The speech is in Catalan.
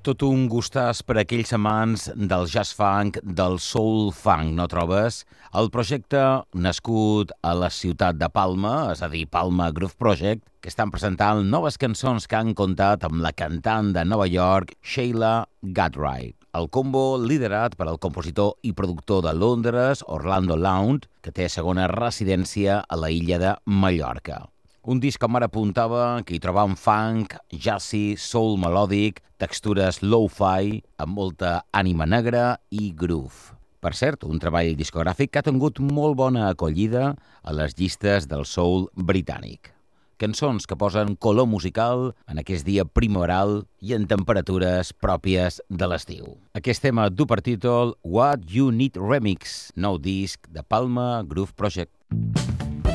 Tot un gustàs per aquells amants del jazz funk, del soul funk, no trobes? El projecte, nascut a la ciutat de Palma, és a dir, Palma Groove Project, que estan presentant noves cançons que han comptat amb la cantant de Nova York, Sheila Gatwright. El combo liderat per el compositor i productor de Londres, Orlando Lounge, que té segona residència a la illa de Mallorca. Un disc, com ara apuntava, que hi trobam funk, jazzy, soul melòdic, textures lo-fi, amb molta ànima negra i groove. Per cert, un treball discogràfic que ha tingut molt bona acollida a les llistes del soul britànic. Cançons que posen color musical en aquest dia primaveral i en temperatures pròpies de l'estiu. Aquest tema du per títol What You Need Remix, nou disc de Palma Groove Project.